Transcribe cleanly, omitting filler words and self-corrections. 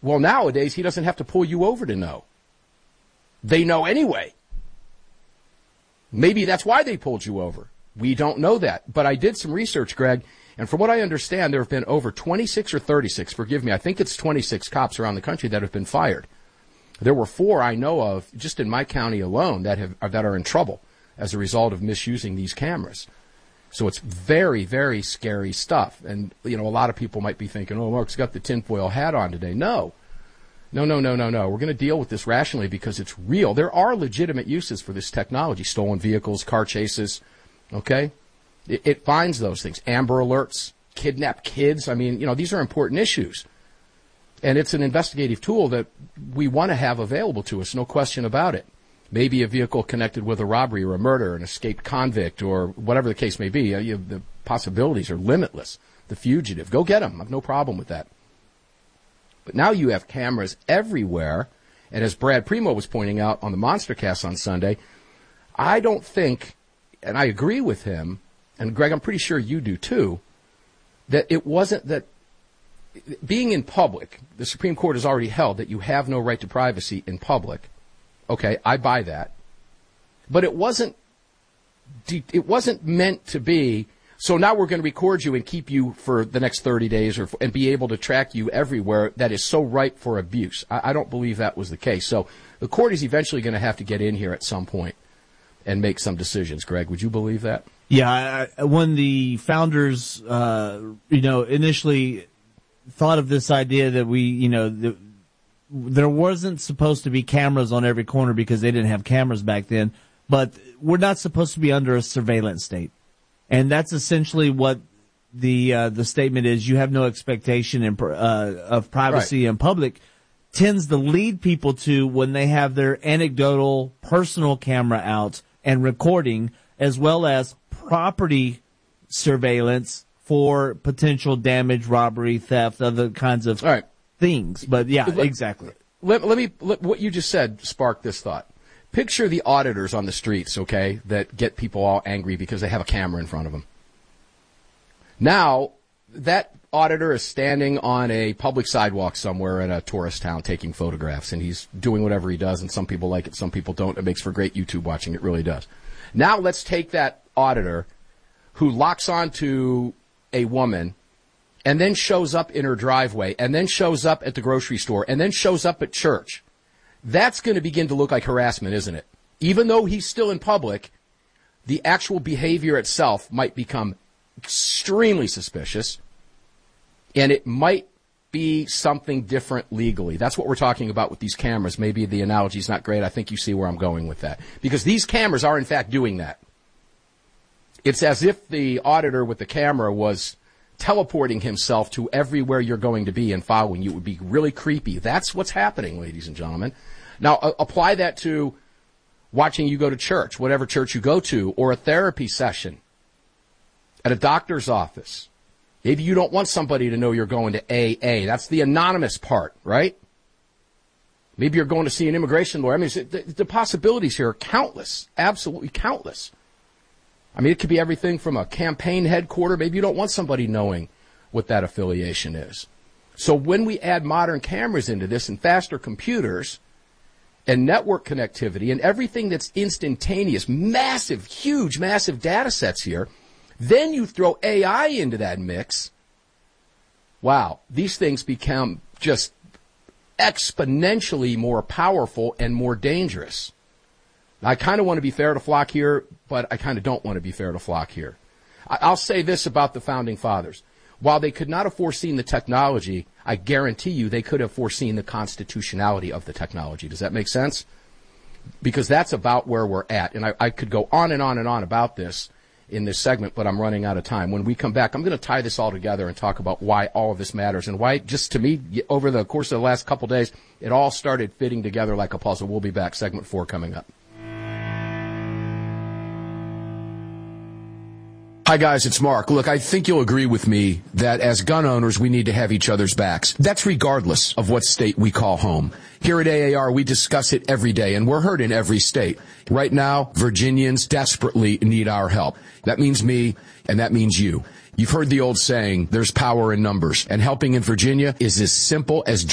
Well, nowadays, he doesn't have to pull you over to know. They know anyway. Maybe that's why they pulled you over. We don't know that. But I did some research, Greg, and from what I understand, there have been over 26 or 36, forgive me, I think it's 26 cops around the country that have been fired. There were 4 I know of, just in my county alone, that are in trouble as a result of misusing these cameras. So it's very, very scary stuff. And, a lot of people might be thinking, oh, Mark's got the tinfoil hat on today. No. We're going to deal with this rationally because it's real. There are legitimate uses for this technology. Stolen vehicles, car chases, okay? It finds those things. Amber alerts, kidnapped kids. I mean, these are important issues. And it's an investigative tool that we want to have available to us, no question about it. Maybe a vehicle connected with a robbery or a murder, an escaped convict, or whatever the case may be. The possibilities are limitless. The fugitive, go get them. I have no problem with that. But now you have cameras everywhere, and as Brad Primo was pointing out on the Monstercast on Sunday, I don't think, and I agree with him, and Greg, I'm pretty sure you do too, that it wasn't that being in public, the Supreme Court has already held that you have no right to privacy in public. Okay, I buy that. But it wasn't meant to be, so now we're going to record you and keep you for the next 30 days and be able to track you everywhere that is so ripe for abuse. I don't believe that was the case. So the court is eventually going to have to get in here at some point and make some decisions. Greg, would you believe that? Yeah, when the founders, initially thought of this idea that there wasn't supposed to be cameras on every corner because they didn't have cameras back then, but we're not supposed to be under a surveillance state. And that's essentially what the statement is. You have no expectation of privacy in public tends to lead people to when they have their anecdotal personal camera out and recording, as well as property surveillance for potential damage, robbery, theft, other kinds of things. But yeah, exactly. What you just said sparked this thought. Picture the auditors on the streets, okay, that get people all angry because they have a camera in front of them. Now, that auditor is standing on a public sidewalk somewhere in a tourist town taking photographs, and he's doing whatever he does, and some people like it, some people don't. It makes for great YouTube watching. It really does. Now let's take that auditor who locks onto a woman and then shows up in her driveway and then shows up at the grocery store and then shows up at church. That's going to begin to look like harassment, isn't it? Even though he's still in public, the actual behavior itself might become extremely suspicious, and it might be something different legally. That's what we're talking about with these cameras. Maybe the analogy's not great. I think you see where I'm going with that. Because these cameras are, in fact, doing that. It's as if the auditor with the camera was teleporting himself to everywhere you're going to be and following you. It would be really creepy. That's what's happening, ladies and gentlemen. Now, apply that to watching you go to church, whatever church you go to, or a therapy session at a doctor's office. Maybe you don't want somebody to know you're going to AA. That's the anonymous part, right? Maybe you're going to see an immigration lawyer. I mean, the possibilities here are countless, absolutely countless. I mean, it could be everything from a campaign headquarters. Maybe you don't want somebody knowing what that affiliation is. So when we add modern cameras into this and faster computers and network connectivity and everything that's instantaneous, massive, huge, massive data sets here, then you throw AI into that mix. Wow, these things become just exponentially more powerful and more dangerous. I kind of want to be fair to Flock here, but I kind of don't want to be fair to Flock here. I'll say this about the Founding Fathers. While they could not have foreseen the technology, I guarantee you they could have foreseen the constitutionality of the technology. Does that make sense? Because that's about where we're at. And I could go on and on and on about this in this segment, but I'm running out of time. When we come back, I'm going to tie this all together and talk about why all of this matters and why, just to me, over the course of the last couple days, it all started fitting together like a puzzle. We'll be back. Segment 4 coming up. Hi guys, it's Mark. Look, I think you'll agree with me that as gun owners, we need to have each other's backs. That's regardless of what state we call home. Here at AAR, we discuss it every day, and we're heard in every state. Right now, Virginians desperately need our help. That means me, and that means you. You've heard the old saying, there's power in numbers, and helping in Virginia is as simple as